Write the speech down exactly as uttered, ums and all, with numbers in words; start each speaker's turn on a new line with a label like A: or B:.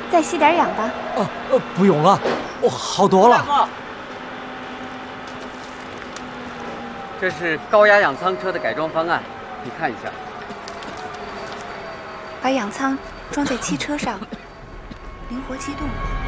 A: 再吸点氧吧。
B: 啊呃，不用了，我好多了。
C: 大夫，这是高压氧舱车的改装方案，你看一下。
A: 把氧舱装在汽车上，灵活机动。